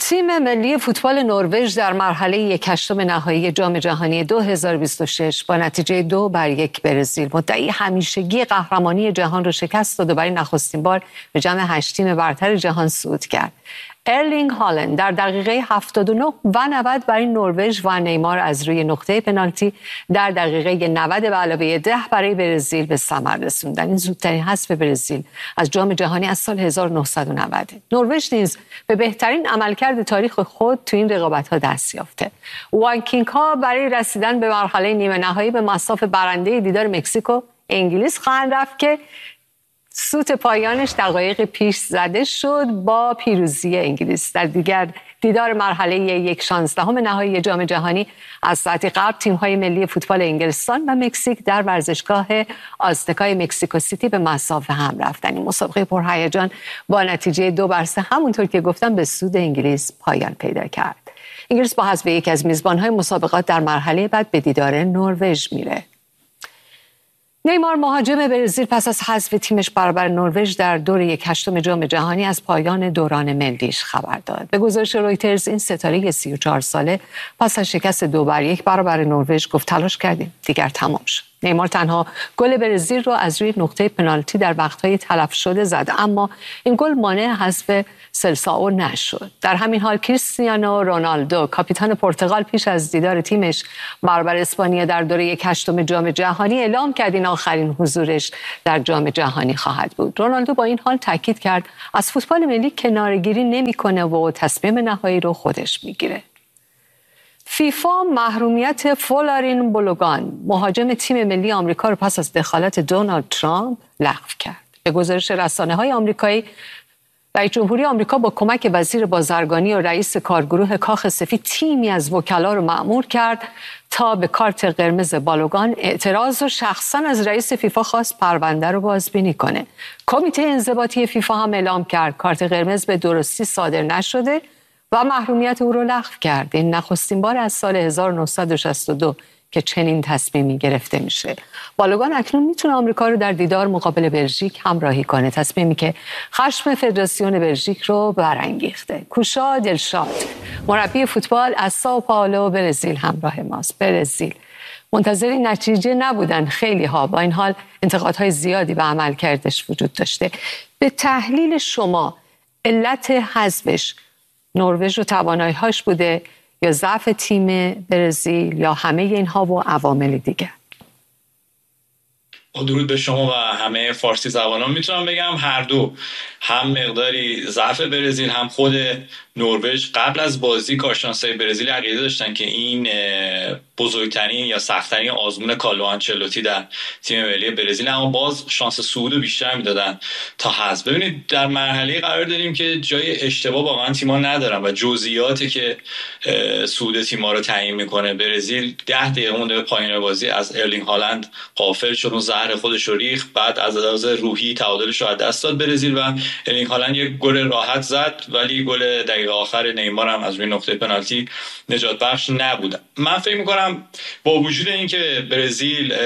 تیم ملی فوتبال نروژ در مرحله 1/8 نهایی جام جهانی 2026 با نتیجه 2-1 برزیل مدعی همیشگی قهرمانی جهان را شکست داد و برای نخستین بار به جمع 8 تیم برتر جهان صعود کرد. ارلینگ هالند در دقیقه 79 و 90 برای نروژ و نیمار از روی نقطه پنالتی در دقیقه 90 به علاوه 10 برای برزیل به ثمر رسوندن. این زودترین حذف برزیل از جام جهانی از سال 1990. نروژ نیز به بهترین عملکرد تاریخ خود تو این رقابت‌ها دست یافته. وایکینگ‌ها برای رسیدن به مرحله نیمه نهایی به مصاف برنده دیدار مکزیک و انگلیس خواهند رفت که سوت پایانش دقایق پیش زده شد با پیروزی انگلیس. در دیدار مرحله 1/16 نهایی جام جهانی از ساعتی قبل تیم‌های ملی فوتبال انگلستان و مکزیک در ورزشگاه آزتکای مکزیکو سیتی به مصاف هم رفتند. این مسابقه پرهیجان با نتیجه 2-3 همونطور که گفتم به سود انگلیس پایان پیدا کرد. انگلیس با حذف یکی از میزبان‌های مسابقات در مرحله بعد به دیدار نروژ میره. نیمار مهاجم برزیل پس از حذف تیمش برابر نروژ در دور 1/8 جام جهانی از پایان دوران ملیش خبر داد. به گزارش رویترز این ستاره 34 ساله پس از شکست 2-1 برابر نروژ گفت تلاش کردیم دیگر تمام شد. نیمار تنها گل برزیل رو از روی نقطه پنالتی در وقت‌های تلف شده زد، اما این گل مانع حذف سلسائو نشد. در همین حال کریستیانو رونالدو کاپیتان پرتغال پیش از دیدار تیمش برابر اسپانیا در دوره 1/8 جام جهانی اعلام کرد این آخرین حضورش در جام جهانی خواهد بود. رونالدو با این حال تاکید کرد از فوتبال ملی کناره‌گیری نمی‌کنه و تصمیم نهایی رو خودش میگیره. فیفا محرومیت فولارین بولوگان مهاجم تیم ملی آمریکا رو پس از دخالت دونالد ترامپ لغو کرد. به گزارش رسانه‌های آمریکایی، رئیس جمهوری آمریکا با کمک وزیر بازرگانی و رئیس کارگروه کاخ سفید تیمی از وکلا رو مأمور کرد تا به کارت قرمز بالوگان اعتراض و شخصا از رئیس فیفا خواست پرونده رو بازبینی کنه. کمیته انضباطی فیفا هم اعلام کرد کارت قرمز به درستی صادر نشده و محرومیت او رو لغو کرد. این نخستین بار از سال 1962 که چنین تصمیمی گرفته میشه. بالوگان اکنون میتونه آمریکا رو در دیدار مقابل بلژیک همراهی کنه، تصمیمی که خشم فدراسیون بلژیک رو برانگیخته. کوشا دلشاد مربی فوتبال از سائو پائولو برزیل همراه ماست. برزیل منتظر این نتیجه نبودن خیلی ها، با این حال انتقادهای زیادی به عملکردش وجود داشته. به تحلیل شما علت حذفش نروژ و توانایی‌هاش بوده یا ضعف تیم برزیل یا همه اینها و عوامل دیگه؟ درود به شما و همه فارسی زبانان. میتونم بگم هر دو، هم مقداری ضعف برزیل هم خود نروژ. قبل از بازی کارشناسای برزیل عقیده داشتن که این بزرگترین یا سخت‌ترین آزمون کارلو آنچلوتی در تیم ملی برزیل، اما باز شانس صعود بیشتر میدادن تا حذف. ببینید در مرحله قرار داریم که جای اشتباه واقعا تیم‌ها ندارن و جزئیاتی که صعود تیم‌ها رو تعیین میکنه. برزیل 10 دقیقه مونده به پایان بازی از ارلینگ هالند غافل شد و زهر خودش رو ریخت، بعد از لحاظ روحی تعادلش رو از دست داد برزیل و ارلینگ هالند یک گل راحت زد، ولی گل دقیقه آخر نیمار هم از روی نقطه پنالتی نجات بخش نبود. من فکر می‌کنم با وجود اینکه برزیل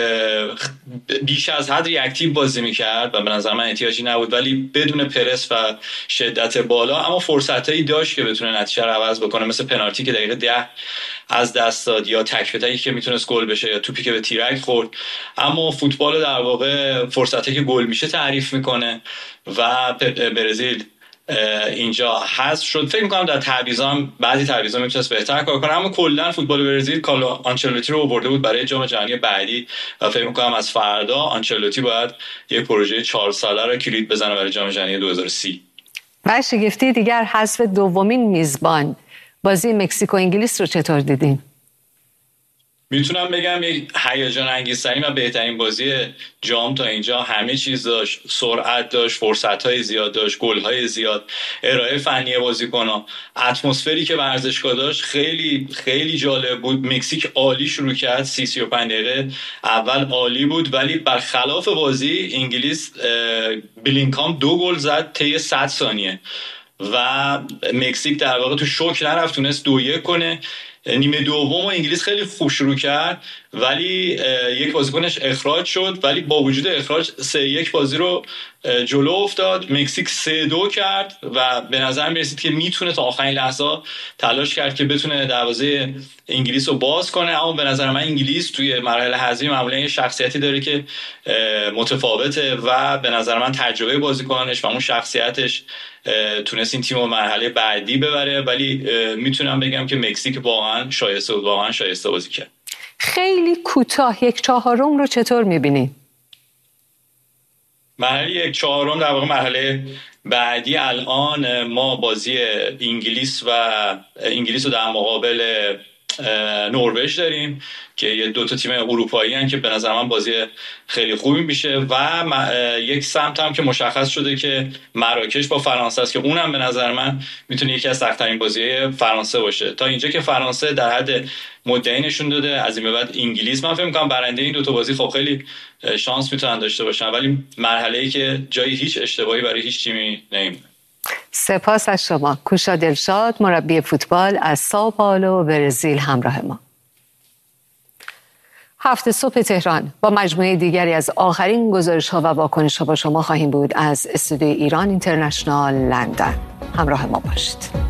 بیش از حد ریاکتیو بازی می‌کرد و به نظر من احتیاجی نبود، ولی بدون پرس و شدت بالا، اما فرصتایی داشت که بتونه نتیجه رو عوض بکنه، مثل پنالتی که دقیقه 10 از دست داد یا تک به تکی که میتونست گل بشه یا توپی که به تیرک خورد. اما فوتبال در واقع فرصتی که گل میشه تعریف میکنه و برزیل اینجا حذف شد. فکر میکنم در تعویضام بعضی تعویضا میتونست بهتر کار کنه، اما کلا فوتبال برزیل کارلو آنچلوتی رو آورده بود برای جام جهانی بعدی و فکر میکنم از فردا آنچلوتی باید یک پروژه 4 ساله رو کلید بزنه برای جام جهانی 2030. و شگفتی دیگر حذف دومین میزبان، بازی مکزیک و انگلیس رو چطور دیدین؟ میتونم بگم یک هیجان انگیزترین و بهترین بازی جام تا اینجا. همه چیز داشت، سرعت داشت، فرصت‌های زیاد داشت، گل‌های زیاد، ارائه فنی بازیکن‌ها، اتمسفری که ورزشگاه داشت خیلی خیلی جالب بود. مکزیک عالی شروع کرد، 35 دقیقه اول عالی بود، ولی برخلاف بازی انگلیس بلینکام 2 گل زد طی 100 ثانیه و مکزیک در واقع تو شوک نرفت، تونست 2-1 کنه. نیمه دوم انگلیس خیلی خوب شروع کرد ولی یک بازیکنش اخراج شد، ولی با وجود اخراج 3-1 بازی رو جلو افتاد، مکزیک 3-2 کرد و به نظر میرسید که میتونه تا آخرین لحظه تلاش کرد که بتونه دروازه انگلیس رو باز کنه. اما به نظر من انگلیس توی مراحل حذفی معمولا یه شخصیتی داره که متفاوته و به نظر من تجربه بازیکنانش و اون شخصیتش تونست این تیم رو مرحله بعدی ببره، ولی میتونم بگم که مکزیک واقعا شایسته بازی کرد. خیلی کوتاه 1/4 رو چطور میبینی؟ مرحله 1/4 در واقع مرحله بعدی. الان ما بازی انگلیس رو در مقابل نروژ داریم که یه 2 تیم اروپایی هستن که به نظر من بازی خیلی خوبی میشه و یک سمت هم که مشخص شده که مراکش با فرانسه است که اونم به نظر من میتونه یکی از سخت‌ترین بازی‌های فرانسه باشه. تا اینجا که فرانسه در حد مدعی نشون داده، از این به بعد انگلیس من فکر می‌کنم برنده این 2 تا بازی خب خیلی شانس میتونن داشته باشن، ولی مرحله‌ای که جای هیچ اشتباهی برای هیچ تیمی نمیمونه. سپاس از شما. کوشا دلشاد، مربی فوتبال از سائو پائولو برزیل همراه ما. 7 صبح تهران با مجموعه دیگری از آخرین گزارش‌ها و واکنش‌ها با شما خواهیم بود از استودیوی ایران اینترنشنال لندن. همراه ما باشید.